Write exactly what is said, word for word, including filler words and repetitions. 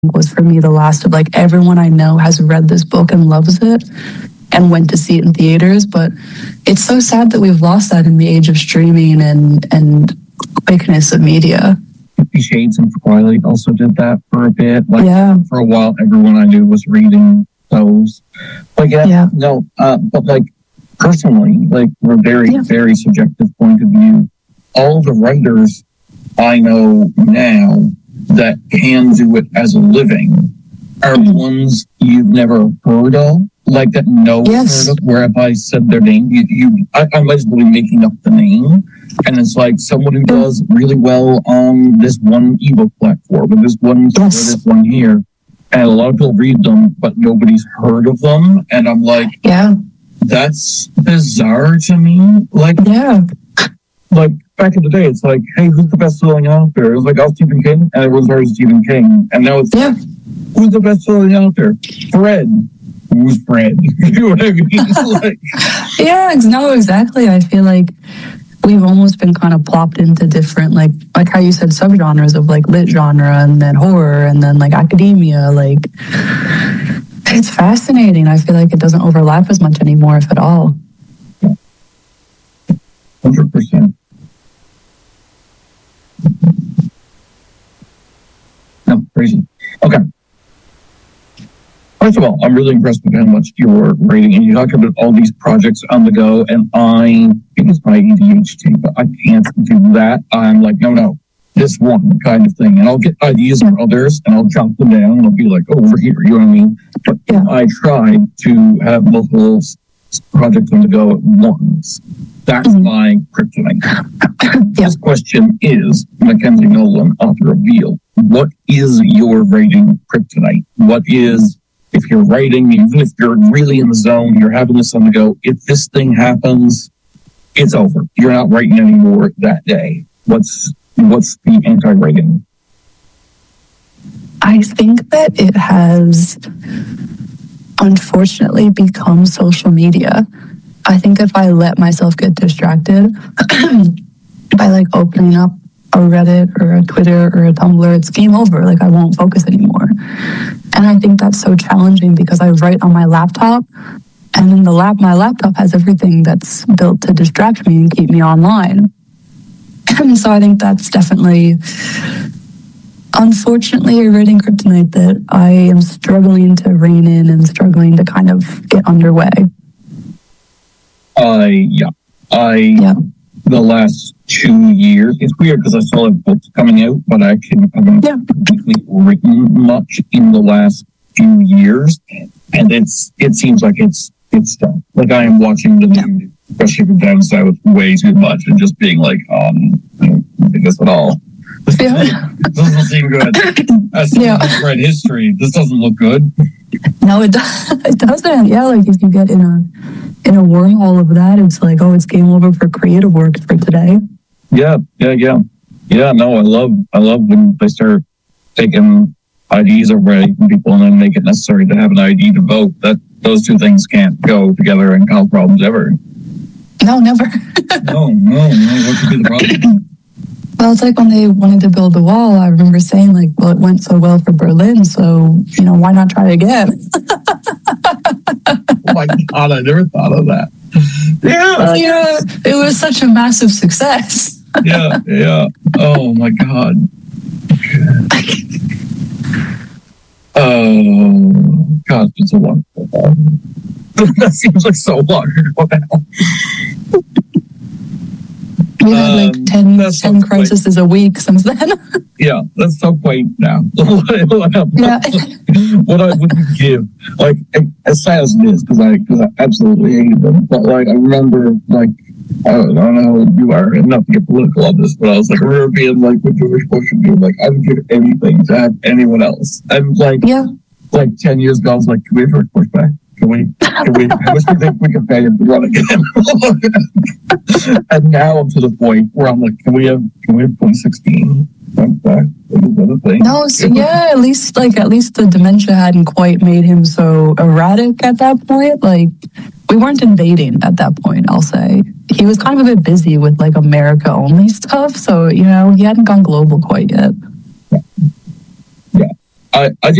was for me the last of like everyone I know has read this book and loves it and went to see it in theaters. But it's so sad that we've lost that in the age of streaming and and quickness of media. Fifty Shades and Twilight also did that for a bit. Like yeah. for a while, everyone I knew was reading those. But yeah, yeah. no, uh, but like personally, like from a very, yeah. very subjective point of view, all the writers I know now that can do it as a living are mm-hmm. ones you've never heard of, like that no yes. heard of, where if I said their name, you, you I, I might as well be making up the name. And it's like someone who does really well on this one ebook platform, or this one, yes. or this one here. And a lot of people read them, but nobody's heard of them. And I'm like, yeah, that's bizarre to me. Like, yeah. Like back in the day, it's like, hey, who's the best-selling author? It was like, oh, Stephen King, and everyone's heard of Stephen King. And now it's, yeah. who's the best-selling author? Fred. Who's Fred? You know what I mean? Like, yeah, no, exactly. I feel like we've almost been kind of plopped into different, like, like how you said, subgenres of like lit genre, and then horror, and then like academia. Like, it's fascinating. I feel like it doesn't overlap as much anymore, if at all. one hundred percent. No, crazy. Okay. First of all, I'm really impressed with how much you're writing, and you talked about all these projects on the go, and I think it's my A D H D, but I can't do that. I'm like, no, no, this one kind of thing, and I'll get ideas from others, and I'll jot them down, and I'll be like, oh, over here, you know what I mean? But yeah. I tried to have multiple projects on the go at once. That's mm-hmm. my kryptonite. Yeah. This question is, Mackenzie Nolan, author of Veal, what is your writing kryptonite? What is, if you're writing, even if you're really in the zone, you're having this on the go, if this thing happens, it's over. You're not writing anymore that day. What's what's the anti-writing? I think that it has unfortunately become social media. I think if I let myself get distracted by like opening up a Reddit or a Twitter or a Tumblr, it's game over. Like I won't focus anymore. And I think that's so challenging because I write on my laptop, and then the lap my laptop has everything that's built to distract me and keep me online. And so I think that's definitely, unfortunately, a writing kryptonite that I am struggling to rein in and struggling to kind of get underway. I, uh, yeah. I, yeah. the last two years, it's weird because I still have books coming out, but I actually haven't yeah. completely written much in the last few years. And it's, it seems like it's, it's done. Like I am watching the yeah. news, especially from down south, way too much, and just being like, um, I don't think this at all. This doesn't, yeah. this doesn't seem good. As someone yeah. who's read history, this doesn't look good. No, it, does, it doesn't. Yeah, like if you get in a in a wormhole of that, it's like, oh, it's game over for creative work for today. Yeah, yeah, yeah. Yeah, no, I love I love when they start taking I Ds already from people and then make it necessary to have an I D to vote. That those two things can't go together and cause problems ever. No, never. no, no, no. What could be the problem? Well, it's like when they wanted to build the wall, I remember saying, like, well, it went so well for Berlin, so, you know, why not try again? Oh, my God, I never thought of that. Yeah. Well, you know, it was such a massive success. yeah, yeah. Oh, my God. Oh, God, it's been so long. That seems like so long ago now. We've had like um, ten, ten crises a week since then. Yeah, that's so quaint now. Yeah. What I would give, like, as sad as it is, because I, cause I absolutely hated them, but like, I remember, like, I don't, I don't know how old you are, and not to get political on this, but I was like, I remember being like, with George Bush and being like, I would give anything to have anyone else. And like, yeah. like ten years ago, I was like, can we have George Bush back? Can we, can we, how much do you think we can pay him to run again? And now I'm to the point where I'm like, can we have, can we have twenty sixteen? No, so yeah, at least, like, at least the dementia hadn't quite made him so erratic at that point. Like, we weren't invading at that point, I'll say. He was kind of a bit busy with, like, America-only stuff, so, you know, he hadn't gone global quite yet. Yeah. I, I